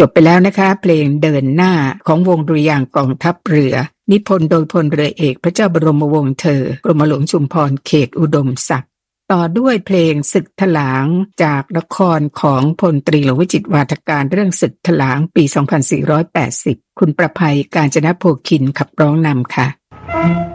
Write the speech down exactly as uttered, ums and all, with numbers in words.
จบไปแล้วนะคะเพลงเดินหน้าของวงดุริยางค์กองทัพเรือนิพนธ์โดยพลเรือเอกพระเจ้าบรมวงศ์เธอกรมหลวงชุมพรเขตอุดมศักดิ์ต่อด้วยเพลงศึกถลางจากละครของพลตรีหลวงวิจิตรวาทการเรื่องศึกถลางปีสองพันสี่ร้อยแปดสิบคุณประภัยกาญจนโภคินขับร้องนำค่ะ